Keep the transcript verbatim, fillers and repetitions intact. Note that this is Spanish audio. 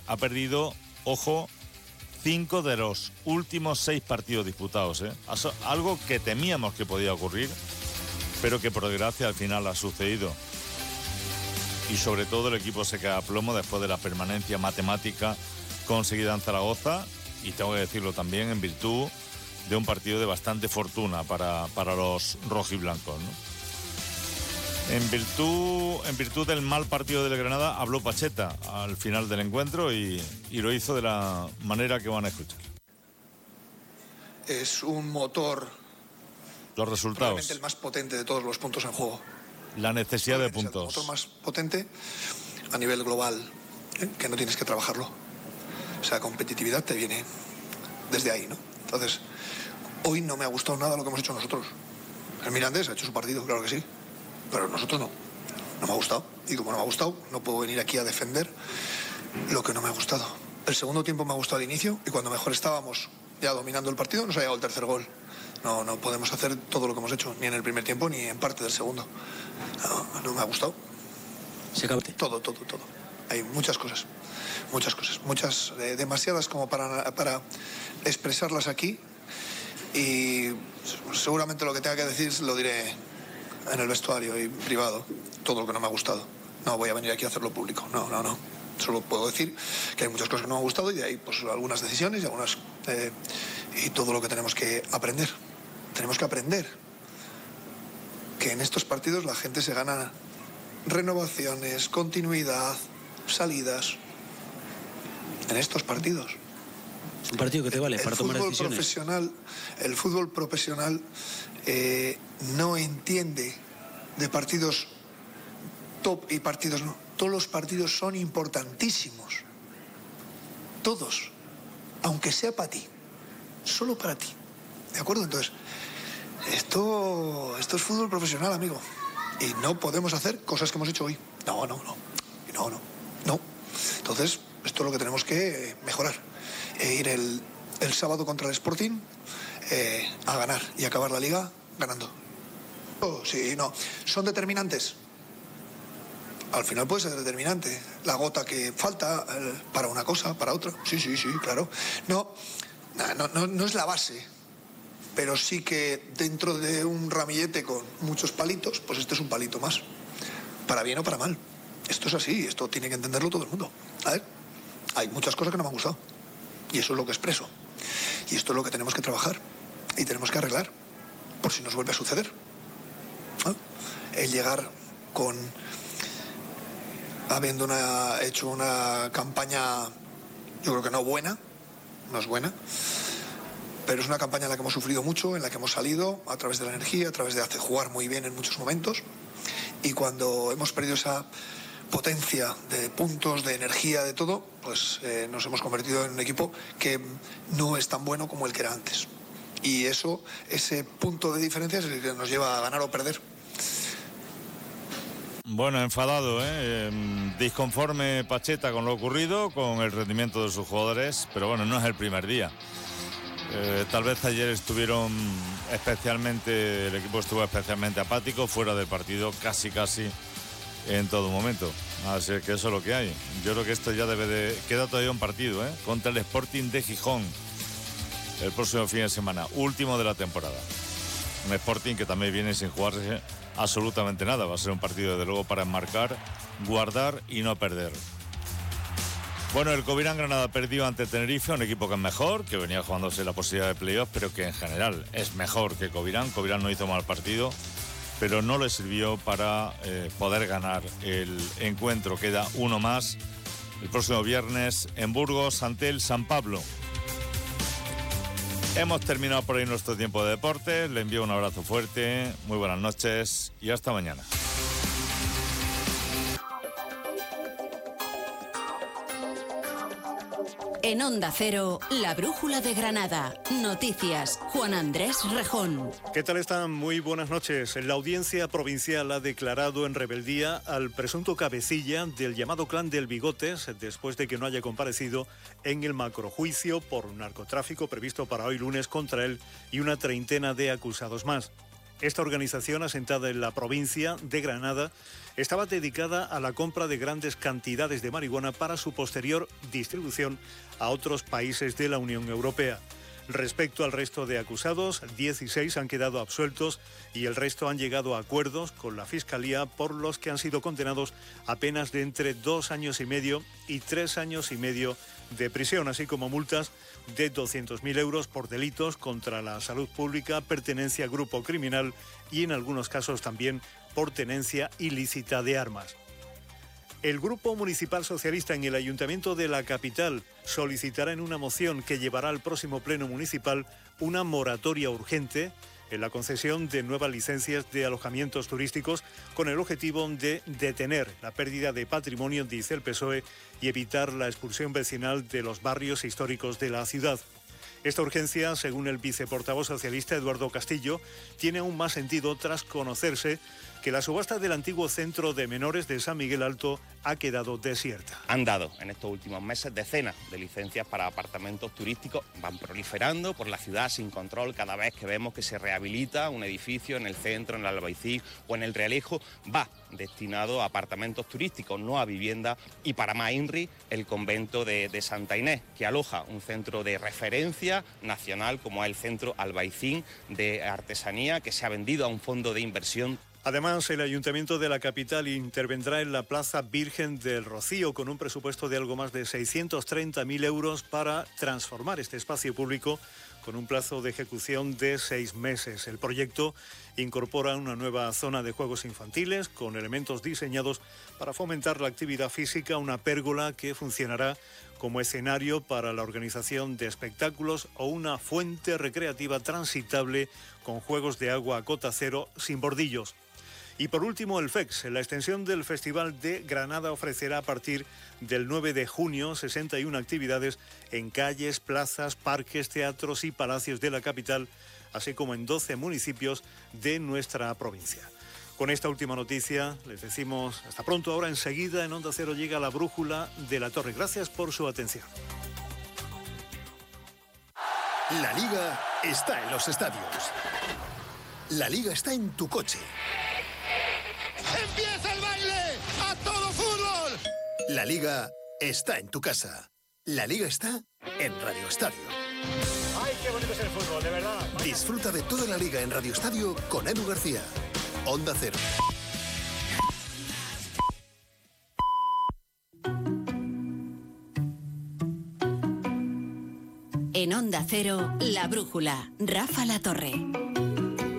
ha perdido, ojo, cinco de los últimos seis partidos disputados, ¿eh? Algo que temíamos que podía ocurrir, pero que por desgracia al final ha sucedido. Y sobre todo el equipo se queda a plomo después de la permanencia matemática conseguida en Zaragoza, y tengo que decirlo también en virtud de un partido de bastante fortuna para, para los rojiblancos, ¿no? En virtud, en virtud del mal partido del Granada, habló Pacheta al final del encuentro y, y lo hizo de la manera que van a escuchar. Es un motor, los resultados, probablemente el más potente de todos los puntos en juego. La necesidad de puntos. El motor más potente a nivel global, ¿eh? Que no tienes que trabajarlo. O sea, competitividad te viene desde ahí, ¿no? Entonces, hoy no me ha gustado nada lo que hemos hecho nosotros. El Mirandés ha hecho su partido, claro que sí, pero nosotros no. No me ha gustado. Y como no me ha gustado, no puedo venir aquí a defender lo que no me ha gustado. El segundo tiempo me ha gustado al inicio, y cuando mejor estábamos ya dominando el partido, nos ha llegado el tercer gol. No, no podemos hacer todo lo que hemos hecho, ni en el primer tiempo ni en parte del segundo. No, no me ha gustado. ¿Se acabó? Todo, todo, todo. Hay muchas cosas, muchas cosas, muchas, eh, demasiadas como para, para expresarlas aquí, y seguramente lo que tenga que decir lo diré en el vestuario y privado, todo lo que no me ha gustado. No voy a venir aquí a hacerlo público, no, no, no. Solo puedo decir que hay muchas cosas que no me han gustado, y de ahí pues algunas decisiones y algunas eh, y todo lo que tenemos que aprender. Tenemos que aprender que en estos partidos la gente se gana renovaciones, continuidad, salidas. En estos partidos. Es un partido que te vale el, para el tomar fútbol decisiones. Profesional, el fútbol profesional eh, no entiende de partidos top y partidos no. Todos los partidos son importantísimos. Todos. Aunque sea para ti. Solo para ti. ¿De acuerdo? Entonces, esto, esto es fútbol profesional, amigo. Y no podemos hacer cosas que hemos hecho hoy. No, no, no. No, no. No. Entonces, esto es lo que tenemos que mejorar. E ir el, el sábado contra el Sporting eh, a ganar y acabar la liga ganando. Oh, sí, no. ¿Son determinantes? Al final puede ser determinante. La gota que falta eh, para una cosa, para otra. Sí, sí, sí, claro. No, no, no, no es la base. Pero sí que dentro de un ramillete con muchos palitos, pues este es un palito más. Para bien o para mal. Esto es así, esto tiene que entenderlo todo el mundo. A ver, hay muchas cosas que no me han gustado. Y eso es lo que expreso. Y esto es lo que tenemos que trabajar. Y tenemos que arreglar. Por si nos vuelve a suceder. ¿No? El llegar con... habiendo una, hecho una campaña, yo creo que no buena, no es buena, pero es una campaña en la que hemos sufrido mucho, en la que hemos salido a través de la energía, a través de hacer jugar muy bien en muchos momentos, y cuando hemos perdido esa potencia de puntos, de energía, de todo, pues eh, nos hemos convertido en un equipo que no es tan bueno como el que era antes. Y eso, ese punto de diferencia es el que nos lleva a ganar o perder. Bueno, enfadado, ¿eh? Disconforme Pacheta con lo ocurrido, con el rendimiento de sus jugadores, pero bueno, no es el primer día. Eh, tal vez ayer estuvieron especialmente, el equipo estuvo especialmente apático, fuera del partido casi casi en todo momento. Así que eso es lo que hay. Yo creo que esto ya debe de... Queda todavía un partido, ¿eh? Contra el Sporting de Gijón, el próximo fin de semana, último de la temporada. Un Sporting que también viene sin jugarse absolutamente nada. Va a ser un partido desde luego para enmarcar, guardar y no perder. Bueno, el Covirán Granada perdió ante Tenerife, un equipo que es mejor, que venía jugándose la posibilidad de playoff, pero que en general es mejor que Covirán. Covirán no hizo mal partido, pero no le sirvió para eh, poder ganar el encuentro. Queda uno más el próximo viernes en Burgos ante el San Pablo. Hemos terminado por ahí nuestro tiempo de deporte. Le envío un abrazo fuerte, muy buenas noches y hasta mañana. En Onda Cero, la Brújula de Granada. Noticias, Juan Andrés Rejón. ¿Qué tal están? Muy buenas noches. La audiencia provincial ha declarado en rebeldía al presunto cabecilla del llamado clan del Bigotes después de que no haya comparecido en el macrojuicio por narcotráfico previsto para hoy lunes contra él y una treintena de acusados más. Esta organización, asentada en la provincia de Granada, estaba dedicada a la compra de grandes cantidades de marihuana para su posterior distribución a otros países de la Unión Europea. Respecto al resto de acusados, dieciséis han quedado absueltos y el resto han llegado a acuerdos con la Fiscalía, por los que han sido condenados a penas de entre dos años y medio y tres años y medio de prisión, así como multas de doscientos mil euros por delitos contra la salud pública, pertenencia a grupo criminal y en algunos casos también por tenencia ilícita de armas. El Grupo Municipal Socialista en el Ayuntamiento de la capital solicitará en una moción que llevará al próximo Pleno Municipal una moratoria urgente en la concesión de nuevas licencias de alojamientos turísticos, con el objetivo de detener la pérdida de patrimonio, dice el P S O E, y evitar la expulsión vecinal de los barrios históricos de la ciudad. Esta urgencia, según el viceportavoz socialista Eduardo Castillo, tiene aún más sentido tras conocerse que la subasta del antiguo centro de menores de San Miguel Alto ha quedado desierta. Han dado en estos últimos meses decenas de licencias para apartamentos turísticos. Van proliferando por la ciudad sin control. Cada vez que vemos que se rehabilita un edificio en el centro, en el Albaicín o en el Realejo, va destinado a apartamentos turísticos, no a vivienda. Y para más INRI, el convento de, de Santa Inés, que aloja un centro de referencia nacional como es el Centro Albaicín de Artesanía, que se ha vendido a un fondo de inversión. Además, el Ayuntamiento de la capital intervendrá en la Plaza Virgen del Rocío con un presupuesto de algo más de seiscientos treinta mil euros para transformar este espacio público con un plazo de ejecución de seis meses. El proyecto incorpora una nueva zona de juegos infantiles con elementos diseñados para fomentar la actividad física, una pérgola que funcionará como escenario para la organización de espectáculos o una fuente recreativa transitable con juegos de agua a cota cero sin bordillos. Y por último, el F E X, la extensión del Festival de Granada, ofrecerá a partir del nueve de junio sesenta y una actividades en calles, plazas, parques, teatros y palacios de la capital, así como en doce municipios de nuestra provincia. Con esta última noticia les decimos hasta pronto. Ahora enseguida en Onda Cero llega la brújula de la Torre. Gracias por su atención. La Liga está en los estadios. La Liga está en tu coche. ¡Empieza el baile! ¡A todo fútbol! La Liga está en tu casa. La Liga está en Radio Estadio. ¡Ay, qué bonito es el fútbol, de verdad! Vaya. Disfruta de toda la Liga en Radio Estadio con Edu García. Onda Cero. En Onda Cero, La Brújula, Rafa La Torre.